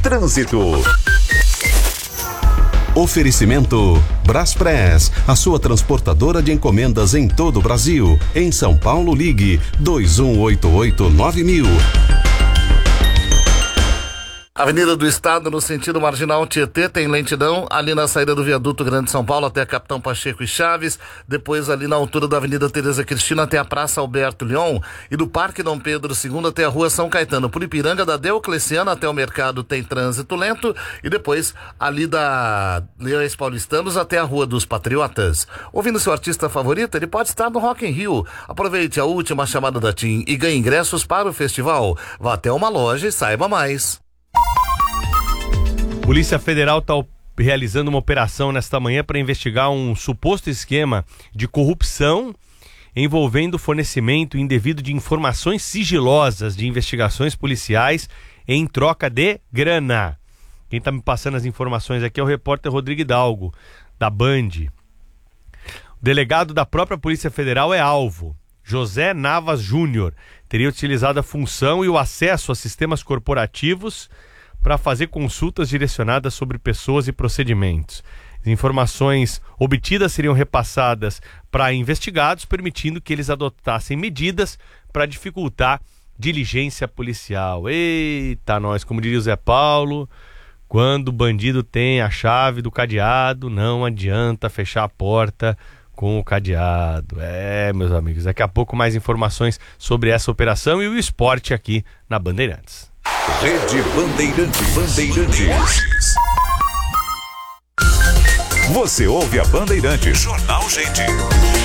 Trânsito. Oferecimento Braspress, a sua transportadora de encomendas em todo o Brasil. Em São Paulo, ligue 2188-9000. Avenida do Estado, no sentido marginal Tietê, tem lentidão ali na saída do viaduto Grande São Paulo até a Capitão Pacheco e Chaves, depois ali na altura da Avenida Tereza Cristina até a Praça Alberto Leon e do Parque Dom Pedro II até a Rua São Caetano. Por Ipiranga da Diocleciano até o mercado tem trânsito lento e depois ali da Leões Paulistanos até a Rua dos Patriotas. Ouvindo seu artista favorito, ele pode estar no Rock in Rio. Aproveite a última chamada da TIM e ganhe ingressos para o festival. Vá até uma loja e saiba mais. Polícia Federal está realizando uma operação nesta manhã para investigar um suposto esquema de corrupção envolvendo fornecimento indevido de informações sigilosas de investigações policiais em troca de grana. Quem está me passando as informações aqui é o repórter Rodrigo Hidalgo, da Band. O delegado da própria Polícia Federal é alvo. José Navas Júnior teria utilizado a função e o acesso a sistemas corporativos para fazer consultas direcionadas sobre pessoas e procedimentos. As informações obtidas seriam repassadas para investigados, permitindo que eles adotassem medidas para dificultar diligência policial. Eita, nós, como diria o Zé Paulo, quando o bandido tem a chave do cadeado, não adianta fechar a porta com o cadeado. Meus amigos, daqui a pouco mais informações sobre essa operação e o esporte aqui na Bandeirantes. Rede Bandeirantes. Você ouve a Bandeirantes. Jornal Gente.